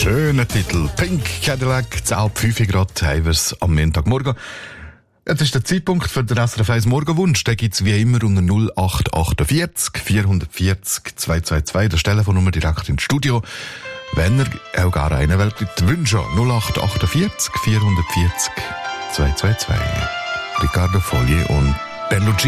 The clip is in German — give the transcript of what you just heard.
Schöner Titel. Pink Cadillac, 10:05 Grad, haben wir es am Montagmorgen. Jetzt ist der Zeitpunkt für den SRF 1 Morgenwunsch. Den gibt's wie immer unter 0848 440 222. Das Telefonnummer direkt ins Studio. Wenn ihr auch gar einen wollt, wünschen. 0848 440 222. Riccardo Fogli und Bellucci.